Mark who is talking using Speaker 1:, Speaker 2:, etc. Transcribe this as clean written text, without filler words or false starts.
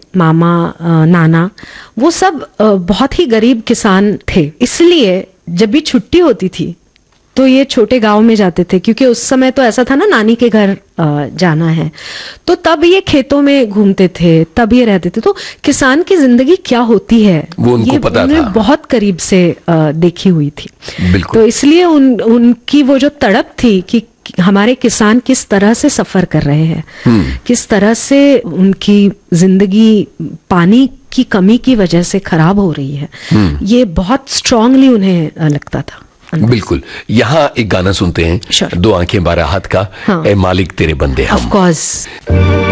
Speaker 1: मामा, नाना, वो सब बहुत ही गरीब किसान थे। इसलिए जब भी छुट्टी होती थी तो ये छोटे गांव में जाते थे, क्योंकि उस समय तो ऐसा था ना, नानी के घर जाना है, तो तब ये खेतों में घूमते थे, तब ये रहते थे। तो किसान की जिंदगी क्या होती है
Speaker 2: वो उनको पता था,
Speaker 1: बहुत करीब से देखी हुई थी।
Speaker 2: बिल्कुल।
Speaker 1: तो इसलिए उनकी वो जो तड़प थी कि हमारे किसान किस तरह से सफर कर रहे हैं, किस तरह से उनकी जिंदगी पानी की कमी की वजह से खराब हो रही है, ये बहुत स्ट्रांगली उन्हें लगता था।
Speaker 2: बिल्कुल। यहाँ एक गाना सुनते हैं,
Speaker 1: Sure.
Speaker 2: 2 आंखें 12 हाथ का,
Speaker 1: हाँ।
Speaker 2: ए मालिक तेरे बंदे हम।
Speaker 1: Of course.